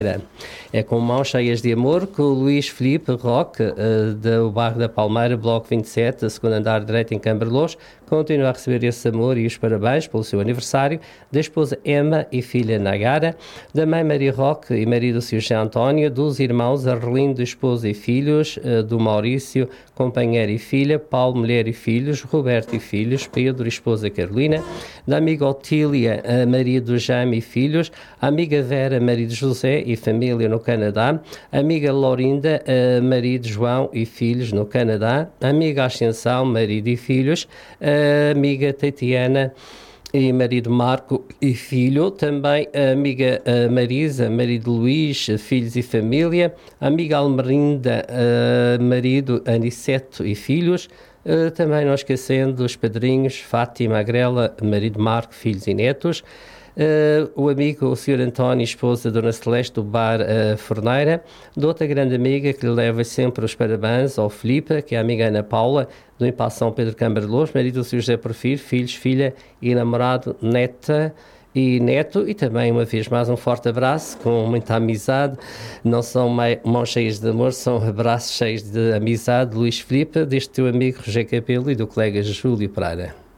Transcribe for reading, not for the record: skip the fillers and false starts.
É com mãos cheias de amor que o Luís Filipe Roque, do bairro da Palmeira, bloco 27, segundo andar direito em Camberlós, continua a receber esse amor e os parabéns pelo seu aniversário, da esposa Emma e filha Nagara, da mãe Maria Roque e marido José António, dos irmãos Arlindo, esposa e filhos, do Maurício, companheiro e filha, Paulo, mulher e filhos, Roberto e filhos, Pedro e esposa Carolina, da amiga Otília, marido Jaime e filhos, a amiga Vera, marido José e família no Canadá, amiga Laurinda, marido João e filhos no Canadá, amiga Ascensão, marido e filhos, amiga Tatiana e marido Marco e filho, também a amiga Marisa, marido Luís, filhos e família, amiga Almerinda, marido Aniceto e filhos, também não esquecendo os padrinhos Fátima Agrela, marido Marco, filhos e netos, o amigo, o Sr. António, esposa Dona Celeste do bar Forneira, de outra grande amiga que lhe leva sempre os parabéns ao Filipe, que é a amiga Ana Paula, do Impasse São Pedro Camberlós, marido do Sr. José Porfírio, filhos, filha e namorado, neta e neto, e também uma vez mais um forte abraço, com muita amizade, não são mãos cheias de amor, são abraços cheios de amizade, Luís Filipe, deste teu amigo Roger Capelo e do colega Júlio Pereira.